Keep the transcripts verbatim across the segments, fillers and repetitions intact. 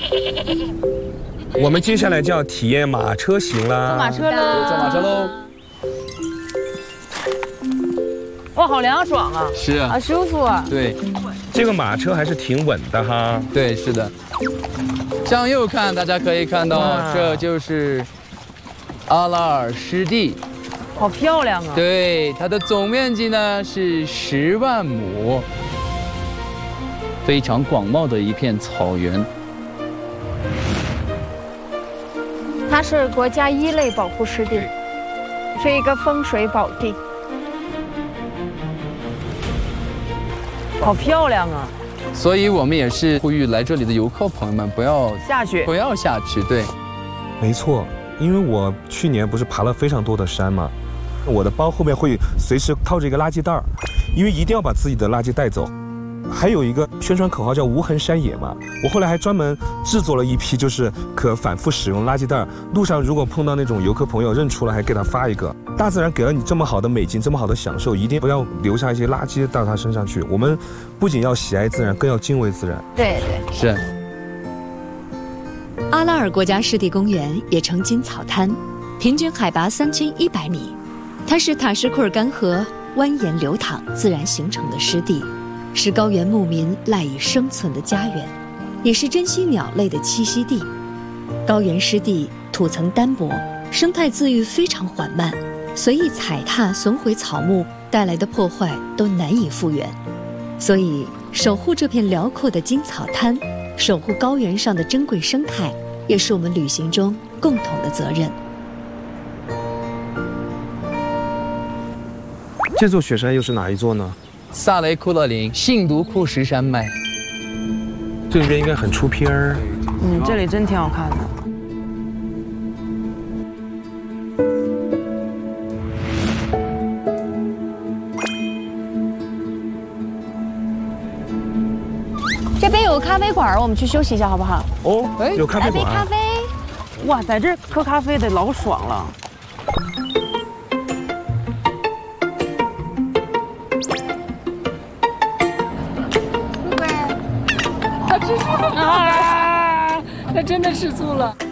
我们接下来就要体验马车行啦。 坐马车喽！ 坐马车喽！ 哇，好凉爽啊！ 是啊， 好舒服啊！ 对， 这个马车还是挺稳的哈。 对，是的。向右看，大家可以看到，这就是阿拉尔湿地。 好漂亮啊！ 对，它的总面积呢是十万亩，非常广袤的一片草原。 它是国家一类保护湿地，是一个风水宝地。 好漂亮啊！ 所以我们也是呼吁来这里的游客朋友们不要下去， 不要下去。对， 没错，因为我去年不是爬了非常多的山嘛，我的包后面会随时套着一个垃圾袋儿，因为一定要把自己的垃圾带走。还有一个宣传口号叫无痕山野嘛，我后来还专门制作了一批就是可反复使用垃圾袋，路上如果碰到那种游客朋友认出来，还给他发一个。大自然给了你这么好的美景，这么好的享受，一定不要留下一些垃圾到他身上去。我们不仅要喜爱自然，更要敬畏自然。 对对， 是。 阿拉尔国家湿地公园也称金草滩，平均海拔三千一百米，它是塔什库尔干河蜿蜒流淌自然形成的湿地，是高原牧民赖以生存的家园，也是珍稀鸟类的栖息地。高原湿地土层单薄，生态自愈非常缓慢，随意踩踏损毁草木带来的破坏都难以复原。所以守护这片辽阔的金草滩，守护高原上的珍贵生态，也是我们旅行中共同的责任。 这座雪山又是哪一座呢？ 萨雷库勒林信独库什山脉， 这边应该很出片儿。 嗯，这里真挺好看的。 这边有个咖啡馆，我们去休息一下好不好？ 哦，哎，有咖啡馆。 来杯咖啡。 哇，在这儿喝咖啡得老爽了。 啊！他真的吃醋了。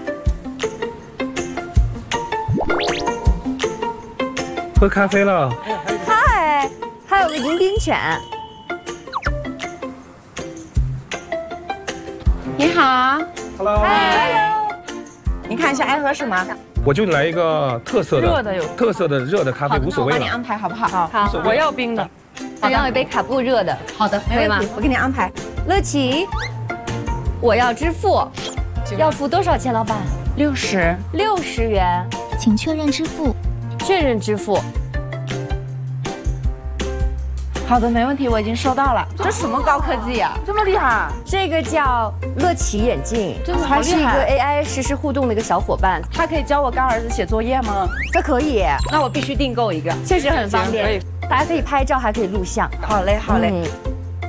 喝咖啡了。 嗨，还有个迎宾犬。 你好 ，Hello， Hello， 你看一下爱喝什么？ 我就来一个特色的， 热的有特色的热的咖啡，无所谓了。 我帮你安排好不好？ 好，我要冰的。 再让我一杯卡布热的。 好的，没问题，我给你安排。 乐琪，我要支付，要付多少钱？老板， 六十， 六十元， 请确认支付。 确认支付。 好的，没问题，我已经收到了。这什么高科技啊？ 这么厉害？ 这个叫乐琪眼镜， 真的好厉害。 它是一个 A I 实时互动的一个小伙伴， 它可以教我干儿子写作业吗？ 这可以， 那我必须订购一个， 确实很方便。 可以， 大家可以拍照，还可以录像。 好嘞，好嘞。 嗯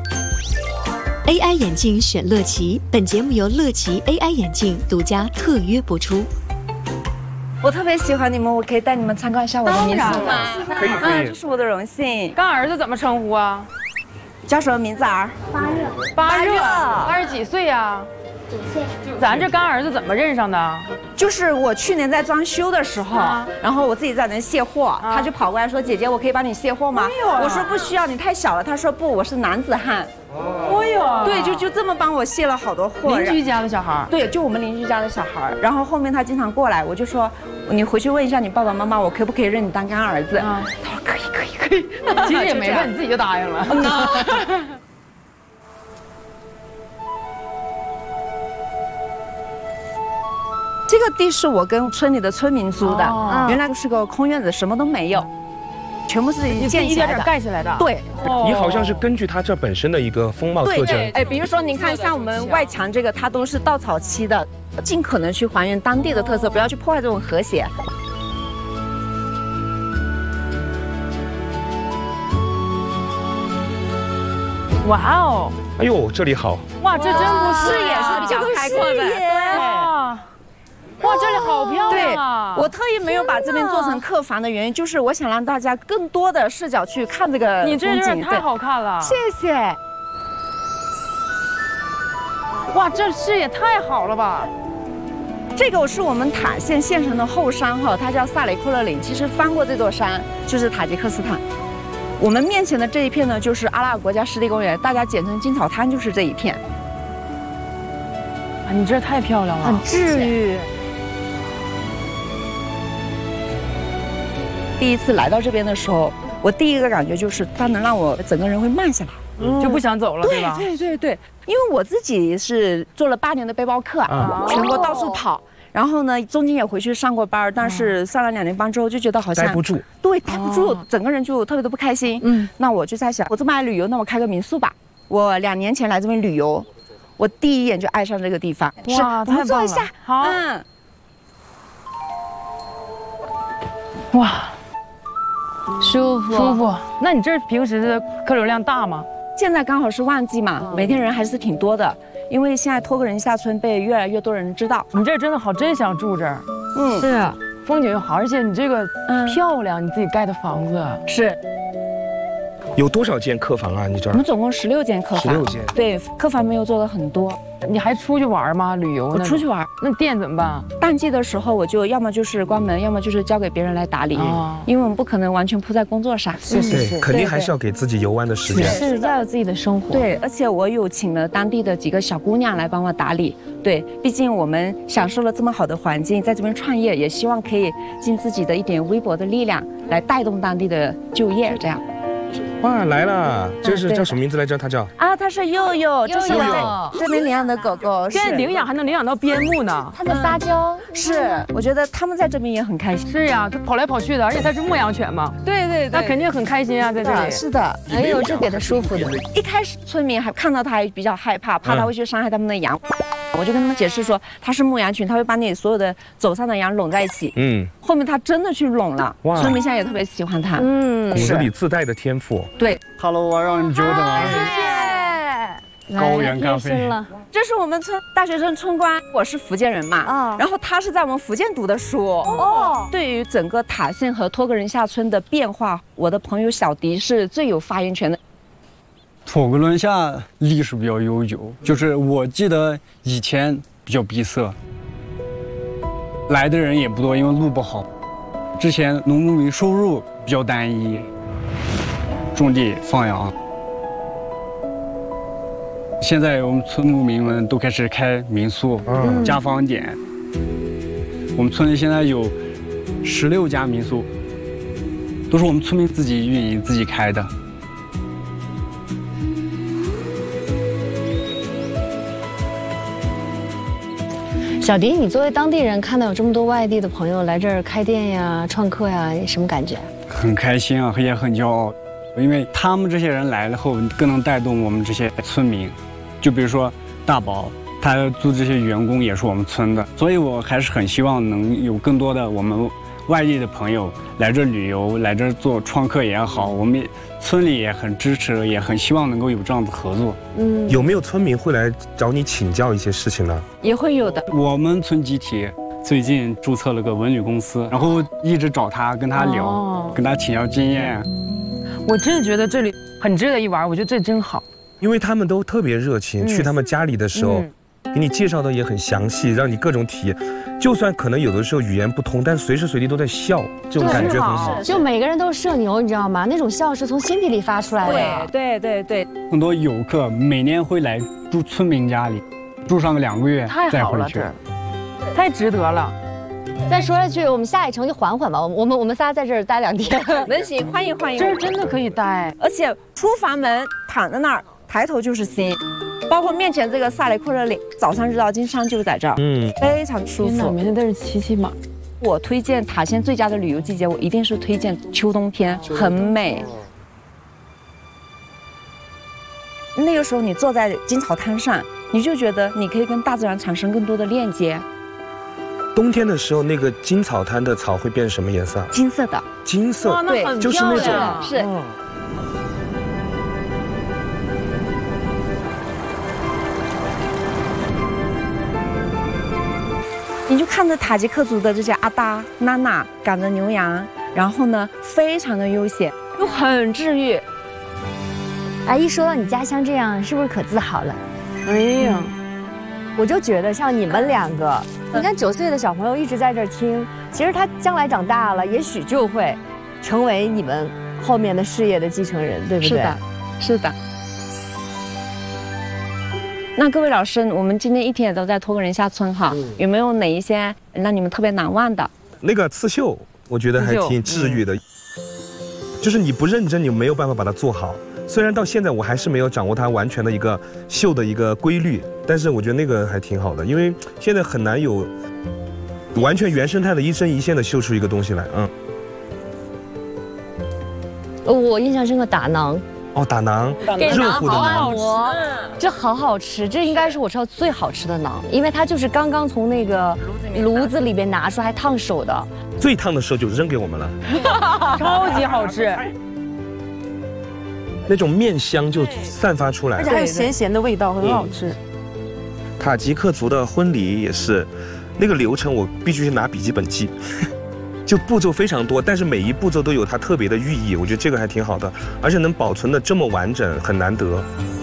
A I 眼镜选乐琪，本节目由乐琪 A I 眼镜独家特约播出。 我特别喜欢你们，我可以带你们参观一下我的民宿吗？ 可以可以。 这是我的荣幸。 干儿子怎么称呼啊？ 叫什么名字啊？ 八热， 八热， 八八十几岁呀？ 九岁。 咱这干儿子怎么认上的？ 就是我去年在装修的时候， 啊、 然后我自己在那卸货，啊、他就跑过来说：“姐姐，我可以帮你卸货吗？” 啊、 我说：“不需要，你太小了。”他说：“不，我是男子汉。” 哦哟， 对，就就这么帮我卸了好多货。 邻居家的小孩？ 对，就我们邻居家的小孩。然后后面他经常过来，我就说：“你回去问一下你爸爸妈妈，我可不可以认你当干儿子？”啊、他说：“可以，可以，可以。” 其实也没问，你自己就答应了。 这个地是我跟村里的村民租的， 哦、 原来是个空院子，什么都没有，全部是建一点点盖起来的。 对， 哦、你好像是根据它这本身的一个风貌特征。 哎，比如说您看，像我们外墙这个，它都是稻草漆的，尽可能去还原当地的特色，不要去破坏这种和谐。 哇哦！ 哎呦，这里好。 哇，这真不是视野是比较开阔的。 哇，哇，这里好漂亮啊！ 我特意没有把这边做成客房的原因，就是我想让大家更多的视角去看这个风景。 你这真是太好看了， 谢谢。 哇，这视野太好了吧！ 这个是我们塔县县城的后山哈，它叫萨里库勒岭。其实翻过这座山就是塔吉克斯坦。我们面前的这一片呢，就是阿拉尔国家湿地公园，大家简称金草滩，就是这一片。 啊，你这太漂亮了， 很治愈。 第一次来到这边的时候，我第一个感觉就是它能让我整个人会慢下来。 嗯、就不想走了，对吧？ 对对对，因为我自己是做了八年的背包客，啊、全国到处跑。然后呢，中间也回去上过班，但是上了两年班之后就觉得好像待不住， 对，待不住，整个人就特别的不开心。嗯，那我就在想，我这么爱旅游，那我开个民宿吧。我两年前来这边旅游，我第一眼就爱上这个地方。 哇， 我们坐一下， 好。嗯。哇， 舒服舒服。那你这平时的客流量大吗？ 现在刚好是旺季嘛，每天人还是挺多的。因为现在托克人下村被越来越多人知道， 你这真的好，真想住这儿。 嗯， 是啊，风景又好，而且你这个漂亮，你自己盖的房子是。 有多少间客房啊？你这儿？ 我们总共十六间客房。 十六间。 对，客房没有做的很多。 你还出去玩吗？旅游？ 我出去玩。 那店怎么办？ 淡季的时候，我就要么就是关门，要么就是交给别人来打理。哦。因为我们不可能完全扑在工作上。 是是是。 肯定还是要给自己游玩的时间。 是要有自己的生活。 对，而且我有请了当地的几个小姑娘来帮我打理。对，毕竟我们享受了这么好的环境，在这边创业，也希望可以尽自己的一点微薄的力量，来带动当地的就业，这样。 哇，来了！这是叫什么名字来着？它叫啊，它是佑佑，这是我在这边领养的狗狗。 现在领养还能领养到边牧呢。 它在撒娇。 是，我觉得他们在这边也很开心。 是呀，它跑来跑去的，而且它是牧羊犬嘛。 对对对， 它肯定很开心啊，在这里。 是的， 哎呦，这给它舒服的。 一开始村民还看到它还比较害怕，怕它会去伤害他们的羊。我就跟他们解释说，它是牧羊犬，它会把你所有的走散的羊拢在一起。嗯。后面它真的去拢了，村民现在也特别喜欢它。 嗯，骨子里自带的天赋。 对。 Hello， 我让你久等了。 谢谢。 高原咖啡。 这是我们村大学生村官，我是福建人嘛，啊，然后他是在我们福建读的书。哦。对于整个塔县和托克人下村的变化，我的朋友小迪是最有发言权的。 托克伦下历史比较悠久，就是我记得以前比较闭塞，来的人也不多，因为路不好。之前农牧民收入比较单一，种地放羊。现在我们村牧民们都开始开民宿、嗯、家访点。我们村里现在有十六家民宿，都是我们村民自己运营、自己开的。 小迪，你作为当地人，看到有这么多外地的朋友来这儿开店呀、创客呀，什么感觉？ 很开心啊，也很骄傲，因为他们这些人来了后，更能带动我们这些村民。就比如说大宝，他租这些员工也是我们村的，所以我还是很希望能有更多的我们外地的朋友来这旅游，来这做创客也好，我们村里也很支持，也很希望能够有这样的合作。 嗯，有没有村民会来找你请教一些事情呢？ 也会有的。 我们村集体最近注册了个文旅公司，然后一直找他跟他聊，哦、跟他请教经验。 我真的觉得这里很值得一玩，我觉得这真好， 因为他们都特别热情，嗯、去他们家里的时候。嗯给你介绍的也很详细，让你各种体验。就算可能有的时候语言不通，但随时随地都在笑，这种感觉很好。 就每个人都是社牛，你知道吗？那种笑是从心底里发出来的。 对对对对。 很多游客每年会来住村民家里，住上个两个月再回去， 太值得了。 再说下去，我们下一程就缓缓吧。我们我们仨在这儿待两天， 能行，欢迎欢迎。 这儿真的可以待， 而且出房门躺在那儿，抬头就是心。包括面前这个萨雷库勒岭，早上日照金山就在这儿，嗯，非常舒服。 每天都是骑骑马。 我推荐塔县最佳的旅游季节，我一定是推荐秋冬天，很美。那个时候你坐在金草滩上，你就觉得你可以跟大自然产生更多的链接。 冬天的时候，那个金草滩的草会变什么颜色？ 金色的。 金色， 对， 就是那种是。哦你就看着塔吉克族的这些阿达、娜娜赶着牛羊，然后呢，非常的悠闲，又很治愈。 哎，一说到你家乡这样，是不是可自豪了？ 哎呀， 我就觉得像你们两个，你看九岁的小朋友一直在这儿听，其实他将来长大了，也许就会成为你们后面的事业的继承人，对不对？ 是的，是的。那各位老师，我们今天一天也都在托个人下村哈，嗯、有没有哪一些让你们特别难忘的？ 那个刺绣，我觉得还挺治愈的，嗯、就是你不认真，你没有办法把它做好。虽然到现在我还是没有掌握它完全的一个绣的一个规律，但是我觉得那个还挺好的，因为现在很难有完全原生态的一针一线的绣出一个东西来。嗯。 我印象深刻打馕。 哦，打馕， 热乎的馕， 这好好吃，这应该是我吃到最好吃的馕，因为它就是刚刚从那个炉子里边拿出，还烫手的。 最烫的时候就扔给我们了， 超级好吃。 那种面香就散发出来， 而且还有咸咸的味道，很好吃。 塔吉克族的婚礼也是，那个流程我必须拿笔记本记，就步骤非常多，但是每一步骤都有它特别的寓意，我觉得这个还挺好的，而且能保存的这么完整，很难得。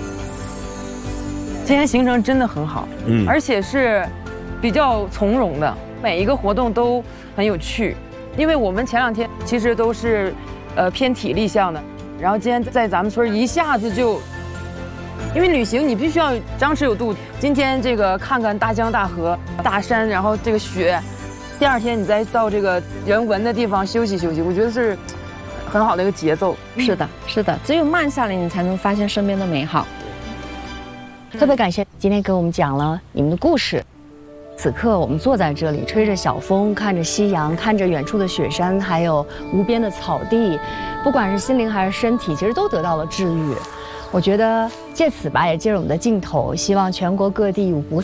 今天行程真的很好，嗯，而且是比较从容的，每一个活动都很有趣，因为我们前两天其实都是，呃，偏体力项的。然后今天在咱们村一下子就，因为旅行你必须要张弛有度。今天这个看看大江大河、大山，然后这个雪，第二天你再到这个人文的地方休息休息，我觉得是很好的一个节奏。 是的，是的，只有慢下来，你才能发现身边的美好。 特别感谢今天给我们讲了你们的故事。此刻我们坐在这里，吹着小风，看着夕阳，看着远处的雪山，还有无边的草地，不管是心灵还是身体，其实都得到了治愈。我觉得借此吧，也借着我们的镜头，希望全国各地五湖